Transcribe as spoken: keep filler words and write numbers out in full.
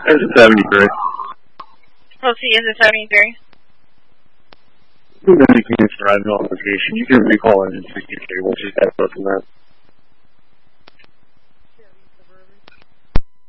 It's a seventy-three. Well, see, is a seventy-three? Then you can answer on notification. You can recall it in sixty-three once you have both of that.